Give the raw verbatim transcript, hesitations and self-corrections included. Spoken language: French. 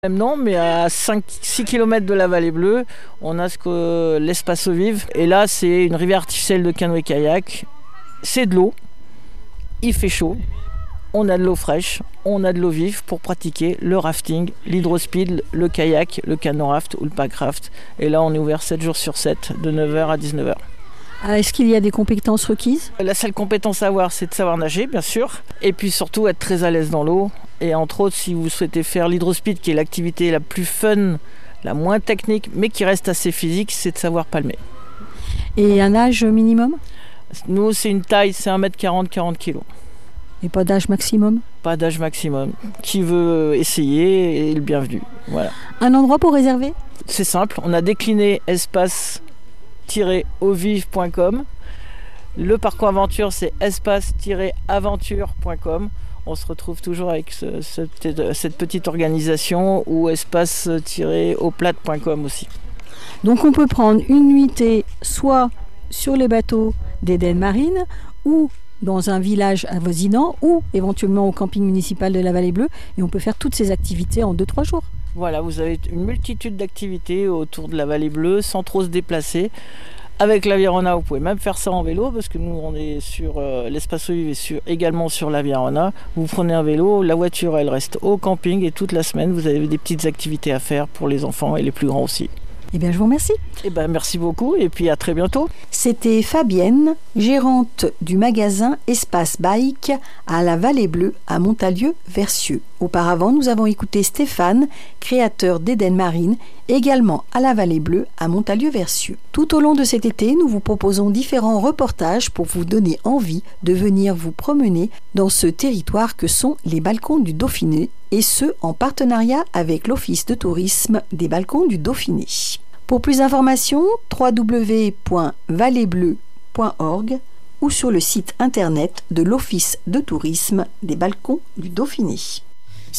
Non, mais à cinq six kilomètres de la Vallée Bleue, on a ce que l'espace eau vive. Et là, c'est une rivière artificielle de canoë-kayak. C'est de l'eau, il fait chaud, on a de l'eau fraîche, on a de l'eau vive pour pratiquer le rafting, l'hydrospeed, le kayak, le canoë-raft ou le pack-raft. Et là, on est ouvert sept jours sur sept, de neuf heures à dix-neuf heures. Est-ce qu'il y a des compétences requises ? La seule compétence à avoir, c'est de savoir nager, bien sûr. Et puis surtout, être très à l'aise dans l'eau. Et entre autres, si vous souhaitez faire l'hydrospeed, qui est l'activité la plus fun, la moins technique, mais qui reste assez physique, c'est de savoir palmer. Et un âge minimum ? Nous, c'est une taille, c'est un mètre quarante, quarante kilos. Et pas d'âge maximum ? Pas d'âge maximum. Qui veut essayer est le bienvenu. Voilà. Un endroit pour réserver ? C'est simple, on a décliné espace tiret eau vive point com. Le parcours aventure, c'est espace tiret aventure point com. On se retrouve toujours avec ce, ce, cette petite organisation, ou espace tiret eau plate point com aussi. Donc on peut prendre une nuitée soit sur les bateaux d'Eden Marine ou dans un village avoisinant ou éventuellement au camping municipal de la Vallée Bleue, et on peut faire toutes ces activités en deux trois jours. Voilà, vous avez une multitude d'activités autour de la Vallée Bleue sans trop se déplacer. Avec l'Avirona, vous pouvez même faire ça en vélo, parce que nous on est sur euh, l'espace eau vive et sur, également sur l'Avirona. Vous prenez un vélo, la voiture elle reste au camping, et toute la semaine vous avez des petites activités à faire pour les enfants et les plus grands aussi. Eh bien, je vous remercie. Eh bien, merci beaucoup et puis à très bientôt. C'était Fabienne, gérante du magasin Espace Bike à la Vallée Bleue à Montalieu-Versieux. Auparavant, nous avons écouté Stéphane, créateur d'Eden Marine, également à la Vallée Bleue à Montalieu-Versieux. Tout au long de cet été, nous vous proposons différents reportages pour vous donner envie de venir vous promener dans ce territoire que sont les balcons du Dauphiné, et ce en partenariat avec l'Office de tourisme des balcons du Dauphiné. Pour plus d'informations, w w w point vallée bleue point org ou sur le site internet de l'Office de tourisme des balcons du Dauphiné.